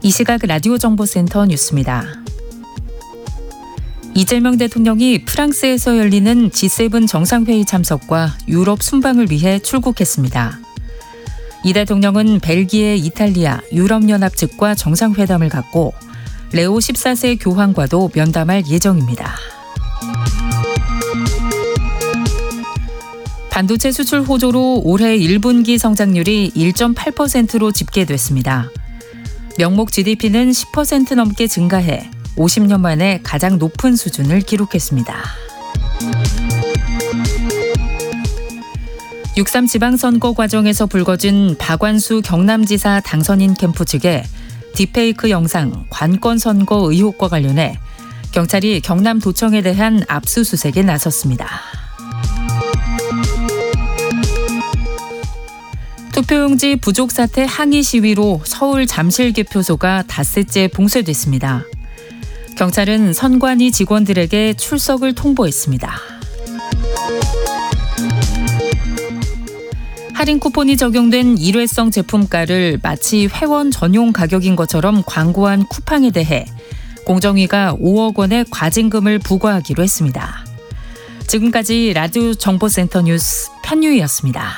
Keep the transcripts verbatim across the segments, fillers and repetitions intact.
이 시각 라디오 정보센터 뉴스입니다. 이재명 대통령이 프랑스에서 열리는 지 세븐 정상회의 참석과 유럽 순방을 위해 출국했습니다. 이 대통령은 벨기에, 이탈리아, 유럽연합 측과 정상회담을 갖고 레오 십사 세 교황과도 면담할 예정입니다. 반도체 수출 호조로 올해 일 분기 성장률이 일 점 팔 퍼센트로 집계됐습니다. 명목 지디피는 십 퍼센트 넘게 증가해 오십 년 만에 가장 높은 수준을 기록했습니다. 육삼 지방선거 과정에서 불거진 박완수 경남지사 당선인 캠프 측의 딥페이크 영상 관권 선거 의혹과 관련해 경찰이 경남도청에 대한 압수수색에 나섰습니다. 투표용지 부족 사태 항의 시위로 서울 잠실개표소가 닷새째 봉쇄됐습니다. 경찰은 선관위 직원들에게 출석을 통보했습니다. 할인 쿠폰이 적용된 일회성 제품가를 마치 회원 전용 가격인 것처럼 광고한 쿠팡에 대해 공정위가 오억 원의 과징금을 부과하기로 했습니다. 지금까지 라디오 정보센터 뉴스 편유희였습니다.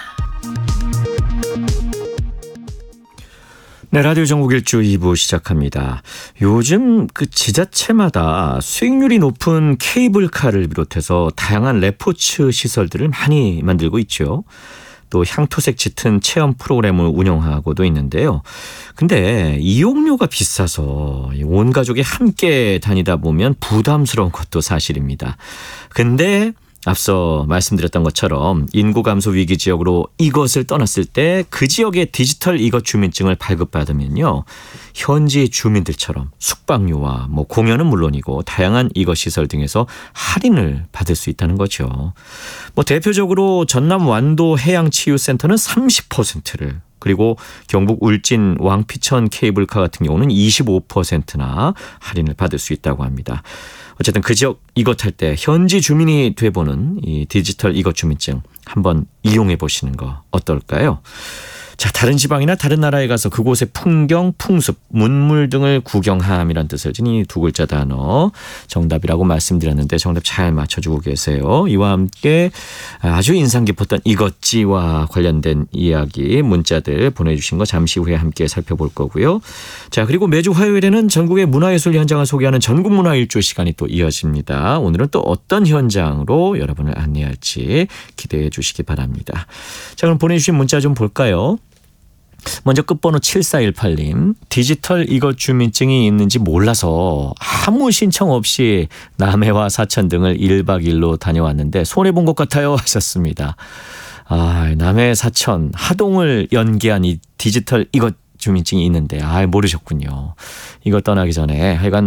네, 라디오 전국 일주 이 부 시작합니다. 요즘 그 지자체마다 수익률이 높은 케이블카를 비롯해서 다양한 레포츠 시설들을 많이 만들고 있죠. 또 향토색 짙은 체험 프로그램을 운영하고도 있는데요. 근데 이용료가 비싸서 온 가족이 함께 다니다 보면 부담스러운 것도 사실입니다. 근데 앞서 말씀드렸던 것처럼 인구 감소 위기 지역으로 이것을 떠났을 때 그 지역의 디지털 이것 주민증을 발급받으면요, 현지 주민들처럼 숙박료와 뭐 공연은 물론이고 다양한 이것 시설 등에서 할인을 받을 수 있다는 거죠. 뭐 대표적으로 전남 완도 해양치유센터는 삼십 퍼센트를, 그리고 경북 울진 왕피천 케이블카 같은 경우는 이십오 퍼센트나 할인을 받을 수 있다고 합니다. 어쨌든 그 지역 이것 할 때 현지 주민이 돼보는 이 디지털 이것 주민증 한번 이용해 보시는 거 어떨까요? 자, 다른 지방이나 다른 나라에 가서 그곳의 풍경, 풍습, 문물 등을 구경함이란 뜻을 지닌 이 두 글자 단어 정답이라고 말씀드렸는데 정답 잘 맞춰주고 계세요. 이와 함께 아주 인상 깊었던 이것지와 관련된 이야기 문자들 보내주신 거 잠시 후에 함께 살펴볼 거고요. 자, 그리고 매주 화요일에는 전국의 문화예술 현장을 소개하는 전국문화일주 시간이 또 이어집니다. 오늘은 또 어떤 현장으로 여러분을 안내할지 기대해 주시기 바랍니다. 자, 그럼 보내주신 문자 좀 볼까요? 먼저 끝번호 칠사일팔 님, 디지털 이것 주민증이 있는지 몰라서 아무 신청 없이 남해와 사천 등을 일 박 이 일로 다녀왔는데 손해본 것 같아요 하셨습니다. 아, 남해 사천 하동을 연계한 이 디지털 이것 주민증이 있는데 아, 모르셨군요. 이거 떠나기 전에 하여간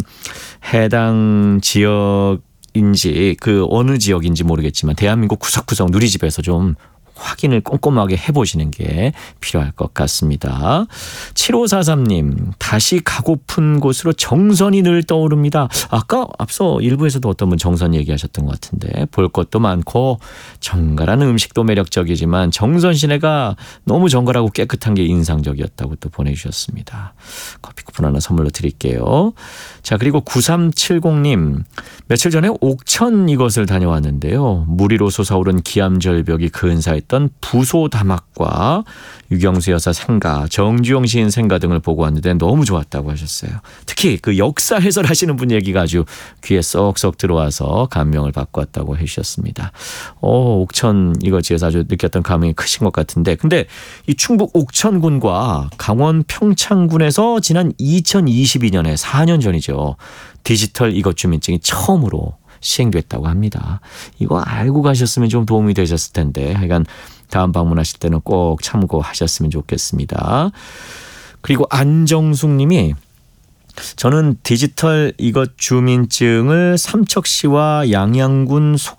해당 지역인지 그 어느 지역인지 모르겠지만 대한민국 구석구석 누리집에서 좀 확인을 꼼꼼하게 해보시는 게 필요할 것 같습니다. 칠오사삼 님, 다시 가고픈 곳으로 정선이 늘 떠오릅니다. 아까 앞서 일부에서도 어떤 분 정선 얘기하셨던 것 같은데 볼 것도 많고 정갈한 음식도 매력적이지만 정선 시내가 너무 정갈하고 깨끗한 게 인상적이었다고 또 보내주셨습니다. 커피 쿠폰 하나 선물로 드릴게요. 자, 그리고 구삼칠공 님, 며칠 전에 옥천 이것을 다녀왔는데요. 물 위로 솟아오른 기암절벽이 근사했던 부소 다막과 유경수 여사 생가, 정주영 시인 생가 등을 보고 왔는데 너무 좋았다고 하셨어요. 특히 그 역사 해설하시는 분 얘기가 아주 귀에 쏙쏙 들어와서 감명을 받고 왔다고 해주셨습니다. 오, 옥천 이것지에서 아주 느꼈던 감명이 크신 것 같은데, 근데 이 충북 옥천군과 강원 평창군에서 지난 이천이십이 년에 사 년 전이죠. 디지털 이것 주민증이 처음으로 시행됐다고 합니다. 이거 알고 가셨으면 좀 도움이 되셨을 텐데 하여간 다음 방문하실 때는 꼭 참고하셨으면 좋겠습니다. 그리고 안정숙 님이 저는 디지털 이것 주민증을 삼척시와 양양군 속